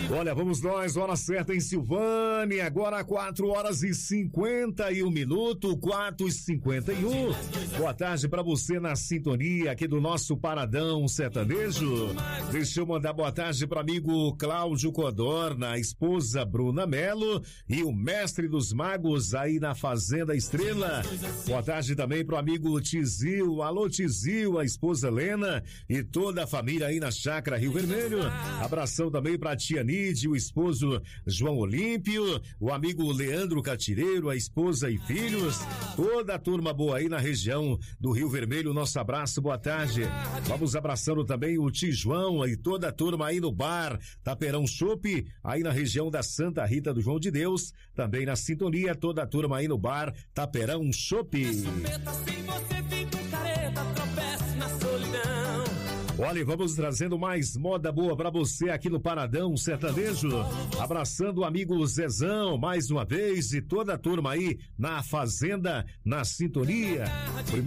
Olha, vamos nós, hora certa em Silvânia, agora 4h51, 4h51. Boa tarde pra você na sintonia aqui do nosso Paradão Sertanejo. Deixa eu mandar boa tarde pro amigo Cláudio Codorna, a esposa Bruna Melo e o mestre dos magos aí na Fazenda Estrela. Boa tarde também pro amigo Tizil, alô Tizil, a esposa Lena e toda a família aí na Chácara Rio Vermelho. Abração também pra tia Nide, o esposo João Olímpio, o amigo Leandro Catireiro, a esposa e filhos, toda a turma boa aí na região do Rio Vermelho. Nosso abraço, boa tarde. Vamos abraçando também o tio João e toda a turma aí no bar Taperão Chopp, aí na região da Santa Rita do João de Deus, também na sintonia, toda a turma aí no bar Taperão Chopp. Olha, vamos trazendo mais moda boa pra você aqui no Paradão Sertanejo. Abraçando o amigo Zezão mais uma vez e toda a turma aí na Fazenda, na sintonia.